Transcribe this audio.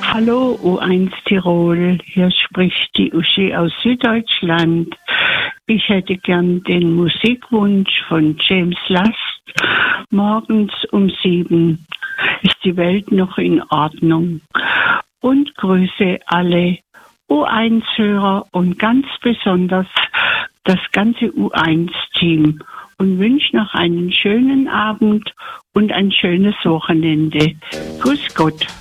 Hallo U1 Tirol, hier spricht die Uschi aus Süddeutschland. Ich hätte gern den Musikwunsch von James Last. Morgens um 7 ist die Welt noch in Ordnung. Und grüße alle U1-Hörer und ganz besonders das ganze U1-Team und wünsche noch einen schönen Abend und ein schönes Wochenende. Grüß Gott.